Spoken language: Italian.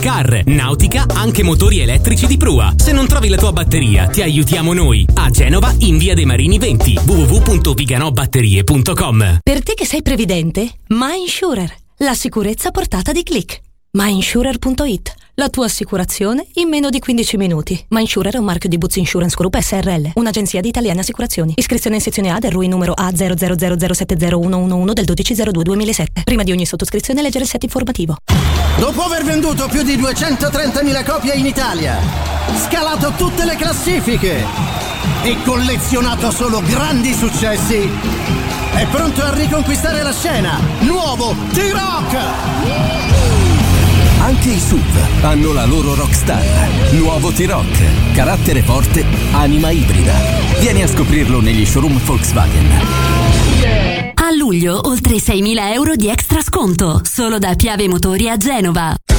Car, nautica, anche motori elettrici di prua. Se non trovi la tua batteria, ti aiutiamo noi. A Genova, in via dei Marini 20, www.viganobatterie.com. Per te che sei previdente, MyInsurer, la sicurezza a portata di click. MyInsurer.it, la tua assicurazione in meno di 15 minuti. MyInsurer è un marchio di Buzz Insurance Group SRL, un'agenzia di italiane assicurazioni. Iscrizione in sezione A del RUI numero A00070111 del 12/02/2007. Prima di ogni sottoscrizione leggere il set informativo. Dopo aver venduto più di 230.000 copie in Italia, scalato tutte le classifiche e collezionato solo grandi successi, è pronto a riconquistare la scena. Nuovo T-Rock! Anche i SUV hanno la loro rockstar. Nuovo T-Rock, carattere forte, anima ibrida. Vieni a scoprirlo negli showroom Volkswagen. A luglio oltre 6.000 euro di extra sconto, solo da Piave Motori a Genova.